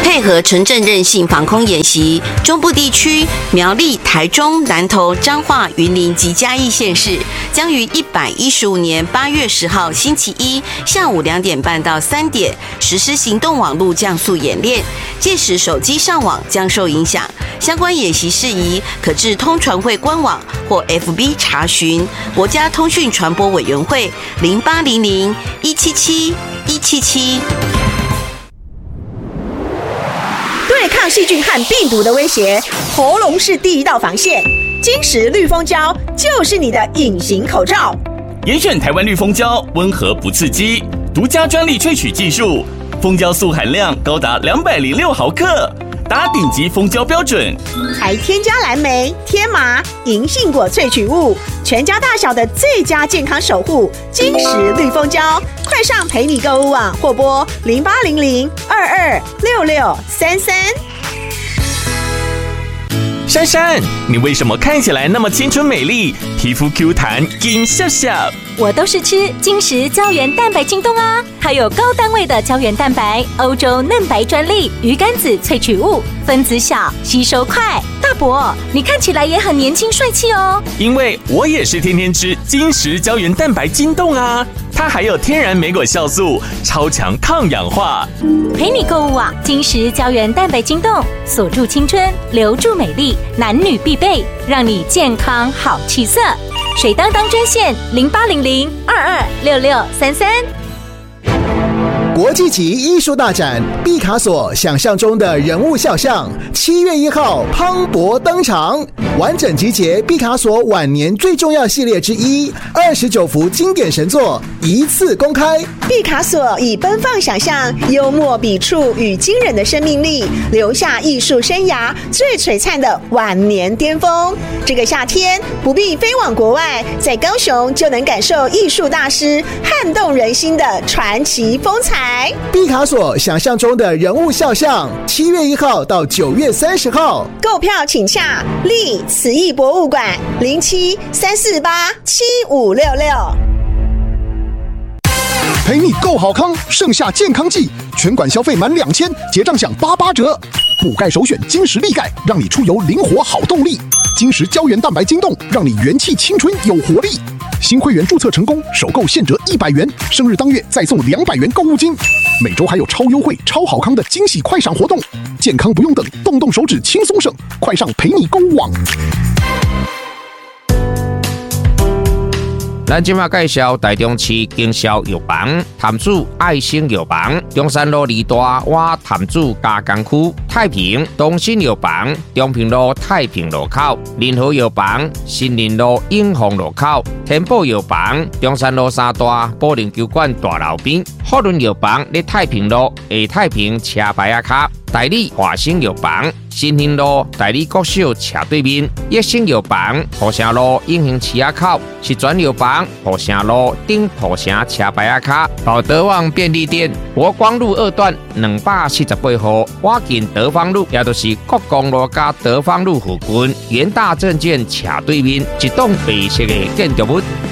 配合城镇韧性防空演习，中部地区苗栗、台中、南投、彰化、云林及嘉义县市将于115年8月10号星期一下午2点半到3点实施行动网络降速演练，届时手机上网将受影响。相关演习事宜可至通传会官网或 FB 查询。国家通讯传播委员会0800-177-177。 对抗细菌和病毒的威胁，喉咙是第一道防线。金石绿蜂胶就是你的隐形口罩。 严选台湾绿蜂胶，温和不刺激，独家专利萃取技术，蜂胶素含量高达206毫克，达顶级蜂胶标准， 还添加蓝莓、天麻、银杏果萃取物，全家大小的最佳健康守护。金石绿蜂胶，快上陪你购物网或拨0800-226633。 珊珊，你为什么看起来那么青春美丽，皮肤 Q 弹，金笑笑？ 我都是吃金石胶原蛋白晶冻啊，它有高单位的胶原蛋白，欧洲嫩白专利，鱼肝子萃取物，分子小，吸收快。大伯，你看起来也很年轻帅气哦。 因为我也是天天吃金石胶原蛋白晶冻啊，它还有天然莓果酵素，超强抗氧化。 陪你购物网，金石胶原蛋白晶冻，锁住青春，留住美丽，男女必备，让你健康好气色。水当当专线0800-226633。 国际级艺术大展毕卡索想象中的人物肖像，7月1号磅礴登场，完整集结毕卡索晚年最重要系列之一，29幅经典神作一次公开。 毕卡索以奔放想象、幽默笔触与惊人的生命力，留下艺术生涯最璀璨的晚年巅峰。这个夏天不必飞往国外，在高雄就能感受艺术大师撼动人心的传奇风采。 毕卡索想象中的人物肖像，7月1号到9月30号， 购票请洽立慈艺博物馆0734875566。 陪你购好康，盛夏健康季，全馆消费满2000，结账享88折。补钙首选金石力钙，让你出游灵活好动力。金石胶原蛋白晶冻，让你元气青春有活力。新会员注册成功，首购现折100元，生日当月再送200元购物金。每周还有超优惠、超好康的惊喜快闪活动，健康不用等，动动手指轻松省，快上陪你购物网。 咱今麦介绍台中市经销药房潭子爱心药房、中山路2大湾潭子加工区、太平东新药房、中平路太平路口、联合药房、新林路永丰路口、天宝药房、中山路3大保龄球馆大楼边、福伦药房在太平路下太平车牌仔卡、代理华兴药房、新兴路代理国小斜对面、益生药房、土城路永兴市仔口、实转药房、土城路顶土城车牌仔卡、宝德旺便利店、国光路2段248号，我近德芳路，也就是国光路加德芳路附近，元大证券斜对面一栋白色的建筑物。